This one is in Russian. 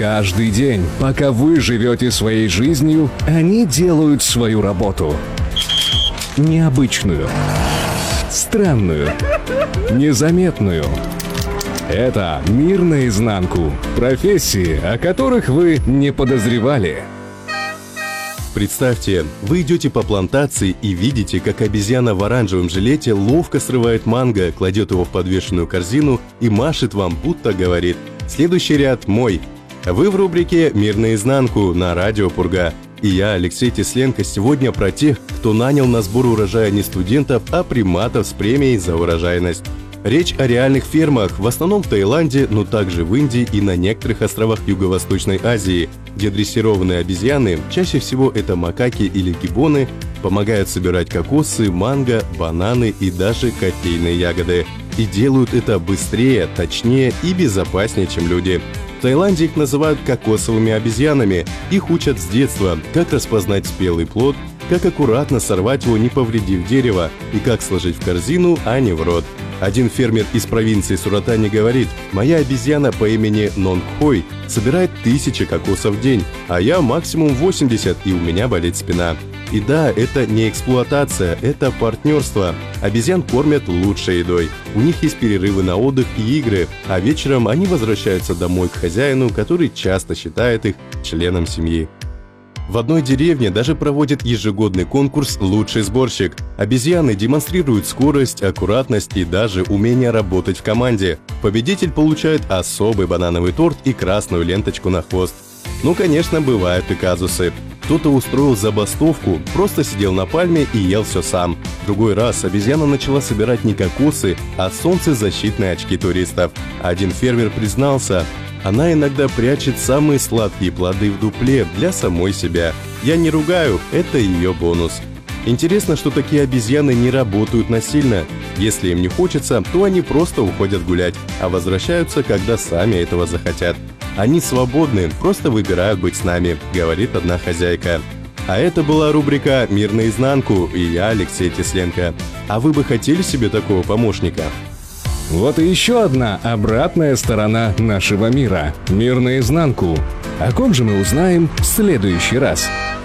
Каждый день, пока вы живете своей жизнью, они делают свою работу. Необычную, странную, незаметную. Это «Мир наизнанку». Профессии, о которых вы не подозревали. Представьте, вы идете по плантации и видите, как обезьяна в оранжевом жилете ловко срывает манго, кладет его в подвешенную корзину и машет вам, будто говорит: «Следующий ряд мой». Вы в рубрике «Мир наизнанку» на радио Пурга. И я, Алексей Тесленко, сегодня про тех, кто нанял на сбор урожая не студентов, а приматов с премией за урожайность. Речь о реальных фермах, в основном в Таиланде, но также в Индии и на некоторых островах Юго-Восточной Азии, где дрессированные обезьяны, чаще всего это макаки или гибоны, помогают собирать кокосы, манго, бананы и даже кофейные ягоды. И делают это быстрее, точнее и безопаснее, чем люди. В Таиланде их называют кокосовыми обезьянами. Их учат с детства, как распознать спелый плод, как аккуратно сорвать его, не повредив дерево, и как сложить в корзину, а не в рот. Один фермер из провинции Суратани говорит: «Моя обезьяна по имени Нонгхой собирает 1000 кокосов в день, а я максимум 80, и у меня болит спина». И да, это не эксплуатация, это партнерство. Обезьян кормят лучшей едой. У них есть перерывы на отдых и игры, а вечером они возвращаются домой к хозяину, который часто считает их членом семьи. В одной деревне даже проводят ежегодный конкурс «Лучший сборщик». Обезьяны демонстрируют скорость, аккуратность и даже умение работать в команде. Победитель получает особый банановый торт и красную ленточку на хвост. Ну, конечно, бывают и казусы. Кто-то устроил забастовку, просто сидел на пальме и ел все сам. В другой раз обезьяна начала собирать не кокосы, а солнцезащитные очки туристов. Один фермер признался: «Она иногда прячет самые сладкие плоды в дупле для самой себя. Я не ругаю, это ее бонус». Интересно, что такие обезьяны не работают насильно. Если им не хочется, то они просто уходят гулять, а возвращаются, когда сами этого захотят. Они свободны, просто выбирают быть с нами, говорит одна хозяйка. А это была рубрика «Мир наизнанку» и я, Алексей Тесленко. А вы бы хотели себе такого помощника? Вот и еще одна обратная сторона нашего мира. Мир наизнанку. О ком же мы узнаем в следующий раз?